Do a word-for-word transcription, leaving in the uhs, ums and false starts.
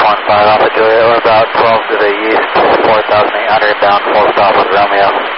one five Alpha Juliet, we're about twelve to the east, four thousand eight hundred, down full stop with Romeo.